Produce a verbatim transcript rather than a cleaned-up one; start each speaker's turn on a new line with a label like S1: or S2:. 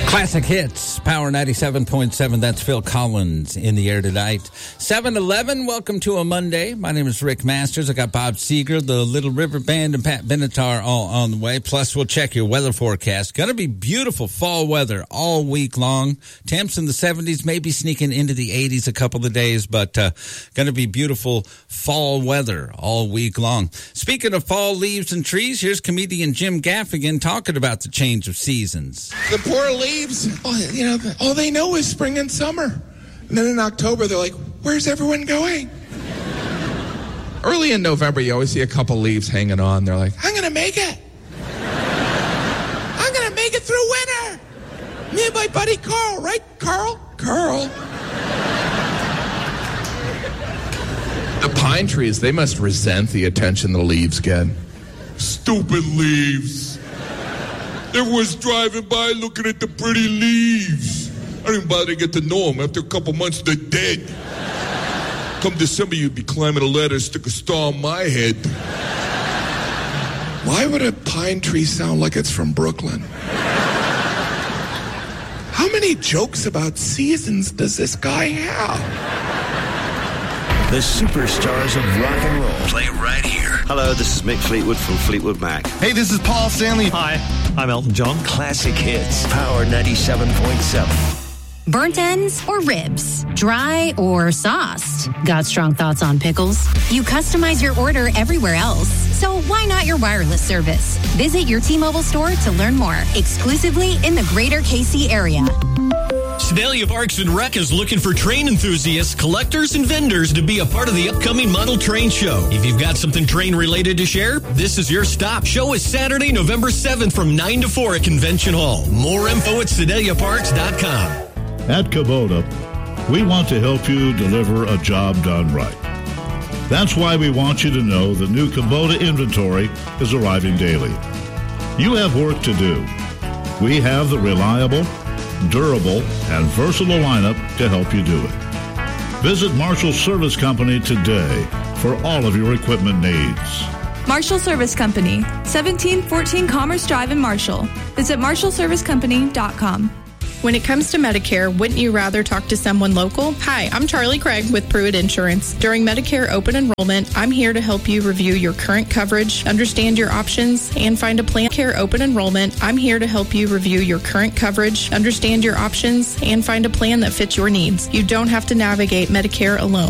S1: Classic Hits, Power ninety-seven point seven. That's Phil Collins in the air tonight. seven eleven, welcome to a Monday. My name is Rick Masters. I got Bob Seger, the Little River Band, and Pat Benatar all on the way. Plus, we'll check your weather forecast. Going to be beautiful fall weather all week long. Temps in the seventies, maybe sneaking into the eighties a couple of days, but uh, going to be beautiful fall weather all week long. Speaking of fall leaves and trees, here's comedian Jim Gaffigan talking about the change of seasons.
S2: The poor leaves. Oh, you know, all they know is spring and summer. And then in October, they're like, where's everyone going? Early in November, you always see a couple leaves hanging on. They're like, I'm going to make it. I'm going to make it through winter. Me and my buddy Carl, right, Carl? Carl. The pine trees, they must resent the attention the leaves get. Stupid leaves. Everyone's driving by looking at the pretty leaves. I didn't bother to get to know them. After a couple months, they're dead. Come December, you'd be climbing a ladder, stick a star on my head. Why would a pine tree sound like it's from Brooklyn? How many jokes about seasons does this guy have?
S3: The superstars of rock and roll play right here.
S4: Hello, this is Mick Fleetwood from Fleetwood Mac.
S5: Hey, this is Paul Stanley.
S6: Hi, I'm Elton John.
S3: Classic Hits, Power ninety-seven point seven.
S7: Burnt ends or ribs? Dry or sauced? Got strong thoughts on pickles? You customize your order everywhere else, so why not your wireless service? Visit your T-Mobile store to learn more, exclusively in the greater K C area.
S6: Sedalia Parks and Rec is looking for train enthusiasts, collectors, and vendors to be a part of the upcoming Model Train Show. If you've got something train-related to share, this is your stop. Show is Saturday, November seventh from nine to four at Convention Hall. More info at sedalia parks dot com.
S8: At Kubota, we want to help you deliver a job done right. That's why we want you to know the new Kubota inventory is arriving daily. You have work to do. We have the reliable, durable, and versatile lineup to help you do it. Visit Marshall Service Company today for all of your equipment needs.
S9: Marshall Service Company, seventeen fourteen Commerce Drive in Marshall. Visit marshall service company dot com.
S10: When it comes to Medicare, wouldn't you rather talk to someone local? Hi, I'm Charlie Craig with Pruitt Insurance. During Medicare open enrollment, I'm here to help you review your current coverage, understand your options, and find a plan. Medicare open enrollment, I'm here to help you review your current coverage, understand your options, and find a plan that fits your needs. You don't have to navigate Medicare alone.